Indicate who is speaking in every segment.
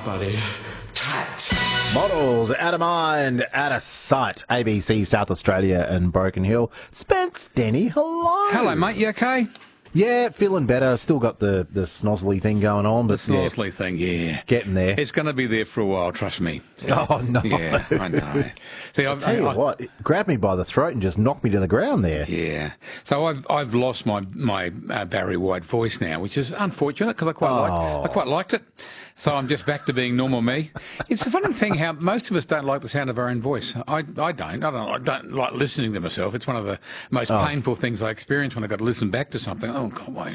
Speaker 1: bloody tight.
Speaker 2: Models out of mind, out of sight. ABC, South Australia and Broken Hill. Spence, Denny, hello.
Speaker 3: Hello, mate. You okay?
Speaker 2: Yeah, feeling better. Still got the snozzly thing going on. But
Speaker 3: The snozzly thing, yeah.
Speaker 2: Getting there.
Speaker 3: It's going to be there for a while, trust me.
Speaker 2: Oh, no.
Speaker 3: Yeah, I know. See,
Speaker 2: I'll tell you what, it grabbed me by the throat and just knocked me to the ground there.
Speaker 3: Yeah. So I've lost my Barry White voice now, which is unfortunate because I quite liked it. So I'm just back to being normal me. It's a funny thing how most of us don't like the sound of our own voice. I don't like listening to myself. It's one of the most painful things I experience when I've got to listen back to something. Oh, God, why?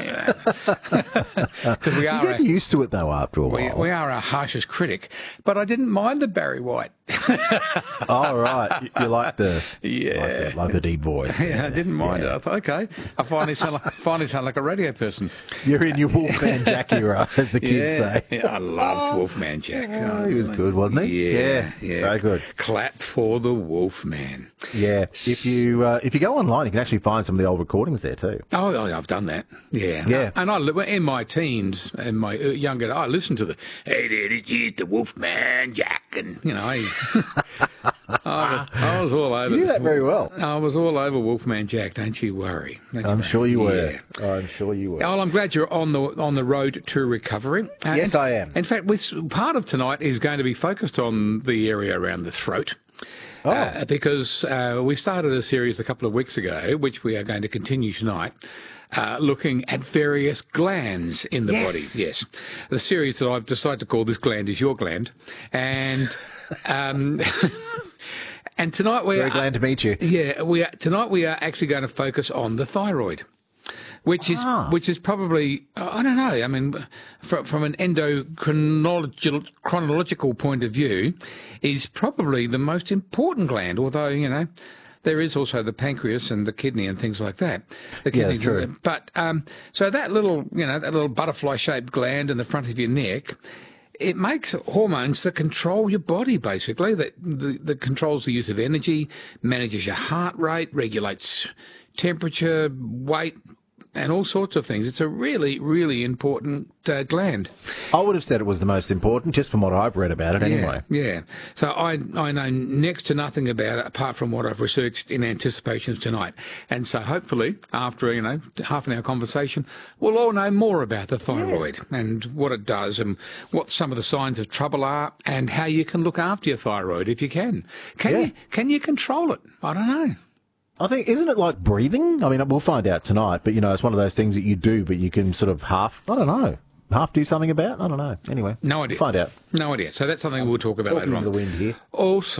Speaker 3: Because we are...
Speaker 2: You get used to it, though, after a while.
Speaker 3: We are our harshest critic. But I didn't mind the Barry White.
Speaker 2: Oh, right. You like the...
Speaker 3: Yeah.
Speaker 2: Like the deep voice.
Speaker 3: Yeah, I didn't mind it. I thought, okay, I finally sound like a radio person.
Speaker 2: You're in your Wolfman Jack era, as the kids say.
Speaker 3: Yeah, I loved Wolfman Jack.
Speaker 2: Oh, he was good, wasn't he?
Speaker 3: Yeah.
Speaker 2: So good.
Speaker 3: Clap for the Wolfman.
Speaker 2: Yeah. If you go online, you can actually find some of the old recordings there too.
Speaker 3: Oh, I've done that. Yeah.
Speaker 2: Yeah.
Speaker 3: And in my teens, in my younger, I listened to the Wolfman Jack, and I was all over.
Speaker 2: You do that very well.
Speaker 3: I was all over Wolfman Jack. Don't you worry.
Speaker 2: I'm sure you were.
Speaker 3: Yeah.
Speaker 2: I'm sure you were.
Speaker 3: Well, I'm glad you're on the road to recovery.
Speaker 2: Yes, I am.
Speaker 3: In fact, part of tonight is going to be focused on the area around the throat. Because we started a series a couple of weeks ago, which we are going to continue tonight, looking at various glands in the body. Yes. The series that I've decided to call This Gland Is Your Gland. And... And tonight we
Speaker 2: Very glad to meet you.
Speaker 3: Yeah, tonight we are actually going to focus on the thyroid, which is probably, I don't know. I mean, from an chronological point of view, is probably the most important gland. Although there is also the pancreas and the kidney and things like that. The kidney,
Speaker 2: true.
Speaker 3: But so that little butterfly-shaped gland in the front of your neck. It makes hormones that control your body, basically, that controls the use of energy, manages your heart rate, regulates temperature, weight, and all sorts of things. It's a really, really important gland.
Speaker 2: I would have said it was the most important, just from what I've read about it anyway.
Speaker 3: Yeah. So I know next to nothing about it, apart from what I've researched in anticipation of tonight. And so hopefully, after, half an hour conversation, we'll all know more about the thyroid and what it does and what some of the signs of trouble are and how you can look after your thyroid if you can. Can you control it? I don't know.
Speaker 2: I think, isn't it like breathing? I mean, we'll find out tonight, but, it's one of those things that you do, but you can sort of half do something about? I don't know. Anyway.
Speaker 3: No idea.
Speaker 2: Find out.
Speaker 3: No idea. So that's something we'll talk about later on.
Speaker 2: Talking to the wind here.
Speaker 3: Also,